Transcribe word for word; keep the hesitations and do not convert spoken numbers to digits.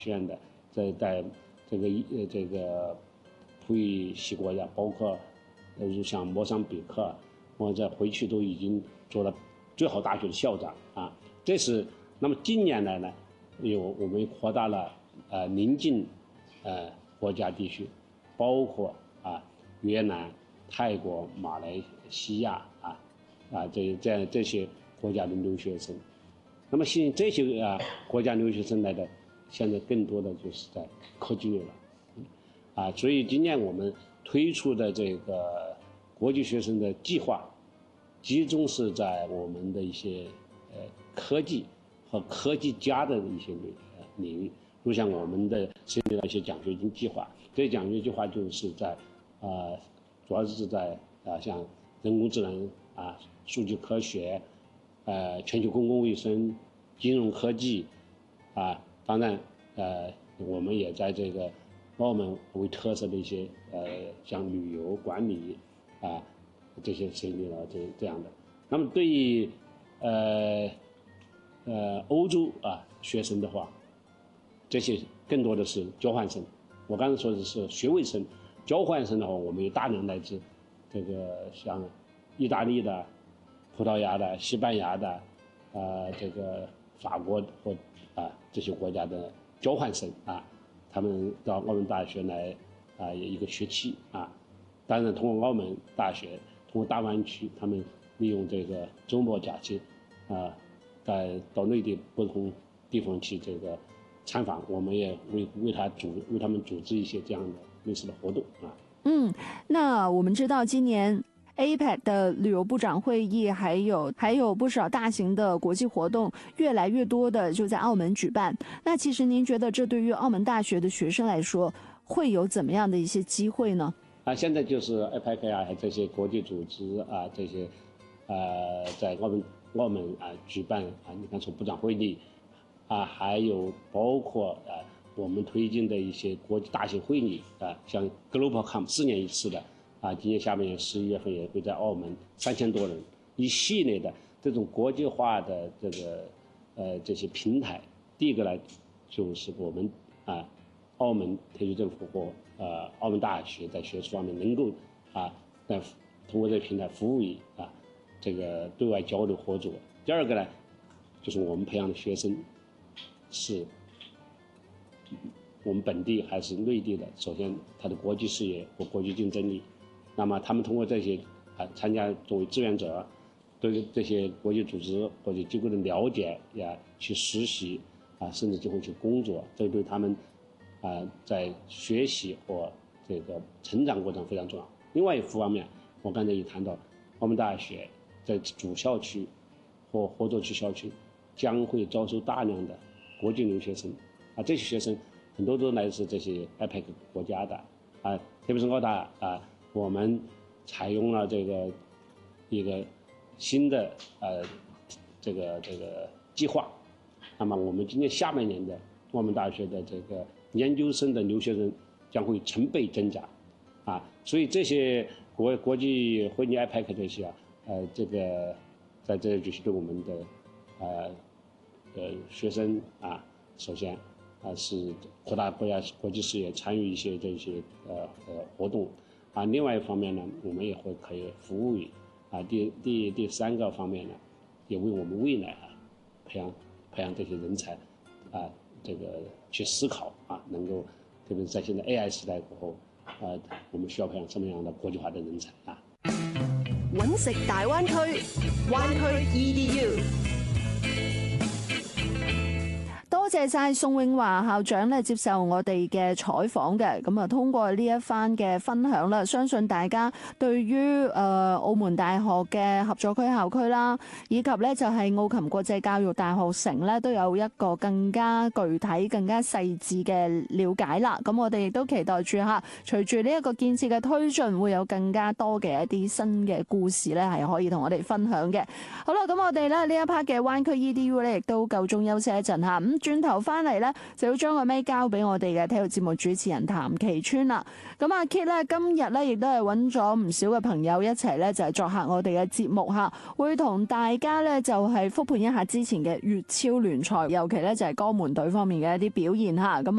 选的，在在这个呃这个普语系国家，包括如像莫桑比克，我在回去都已经做了最好大学的校长啊。这是那么近年来呢，有我们扩大了呃邻近呃国家地区，包括啊越南、泰国、马来西亚啊啊这这样这些国家的留学生。那么吸引这些啊国家留学生来的，现在更多的就是在科技类了，啊，所以今年我们推出的这个国际学生的计划，集中是在我们的一些呃科技和科技家的一些领领域，就像我们的设立了一些奖学金计划，这些奖学金计划就是在呃主要是在啊像人工智能啊、数据科学、呃全球公共卫生、金融科技啊，当然呃我们也在这个澳门为特色的一些呃像旅游管理啊这些设立了这这样的。那么对于呃呃欧洲啊学生的话，这些更多的是交换生。我刚才说的是学位生，交换生的话，我们有大量来自这个像意大利的、葡萄牙的、西班牙的，呃，这个法国或啊这些国家的交换生啊，他们到澳门大学来啊一个学期啊，当然通过澳门大学，通过大湾区，他们利用这个周末假期啊，在到内地不同地方去这个参访，我们也为为他组为他们组织一些这样的类似的活动啊。 嗯，那我们知道今年 A P E C 的旅游部长会议，还有还有不少大型的国际活动，越来越多的就在澳门举办。那其实您觉得这对于澳门大学的学生来说，会有怎么样的一些机会呢？ 啊，现在就是 A P E C 啊，这些国际组织啊，这些呃，在澳门澳门啊举办啊，你看从部长会议啊，还有包括啊我们推进的一些国际大型会议啊，像 GlobalCom 四年一次的啊，今年下半年十一月份也会在澳门三千多人一系列的这种国际化的这个呃这些平台。第一个呢，就是我们啊澳门特区政府和呃澳门大学在学术方面能够啊在通过这个平台服务于啊这个对外交流合作。第二个呢，就是我们培养的学生是我们本地还是内地的，首先他的国际视野和国际竞争力，那么他们通过这些啊参加作为志愿者，对这些国际组织或者机构的了解呀，去实习啊，甚至就会去工作，这对他们啊在学习或这个成长过程非常重要。另外一方面，我刚才也谈到，澳门大学在主校区或合作区校区将会招收大量的国际留学生啊，这些学生很多都来自这些 A P E C 国家的啊，特别是澳大啊，我们采用了这个一个新的呃这个这个计划。那么我们今年下半年的澳门大学的这个研究生的留学生将会成倍增加啊，所以这些国国际会议 A P E C 这些啊，呃，这个在这里就是对我们的呃呃学生啊，首先啊是扩大国家国际视野，参与一些这些呃呃活动啊。另外一方面呢，我们也会可以服务于啊第第第三个方面呢，也为我们未来啊培养培养这些人才啊，这个去思考啊，能够特别是在现在 A I 时代过后。呃，我們需要培養什麼樣的國際化的人才啊？ 揾食大灣區，灣區 E D U。 多謝晒宋永華校長咧接受我哋嘅採訪嘅，咁啊通過呢一番嘅分享啦，相信大家對於誒、呃、澳門大學嘅合作區校區啦，以及咧就係澳琴國際教育大學城咧，都有一個更加具體、更加細緻嘅了解啦。咁我哋亦都期待住嚇，隨住呢一個建設嘅推進，會有更加多嘅一啲新嘅故事咧，係可以同我哋分享嘅。好啦，咁我哋咧呢一 part 嘅灣區 E D U 咧，亦都夠鐘休息一陣嚇，咁轉轉頭翻嚟咧，就要將個咪交俾我哋嘅體育節目主持人譚其川啦。咁阿 Kit 咧今日咧亦都係揾咗唔少嘅朋友一齊咧，就係作客我哋嘅節目嚇，會同大家咧就係復盤一下之前嘅粵超聯賽，尤其咧就係江門隊方面嘅一啲表現嚇。咁